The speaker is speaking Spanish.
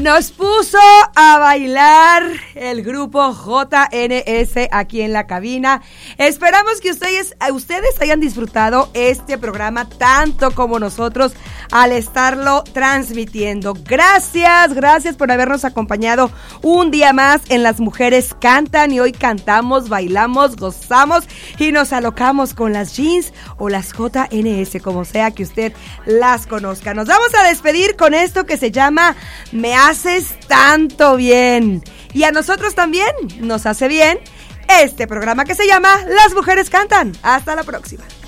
Nos puso a bailar el grupo JNS aquí en la cabina. Esperamos que ustedes hayan disfrutado este programa tanto como nosotros al estarlo transmitiendo. Gracias por habernos acompañado un día más en Las Mujeres Cantan, y hoy cantamos, bailamos, gozamos y nos alocamos con las jeans o las JNS, como sea que usted las conozca. Nos vamos a despedir con esto que se llama Me haces tanto bien, y a nosotros también nos hace bien este programa que se llama Las Mujeres Cantan. Hasta la próxima.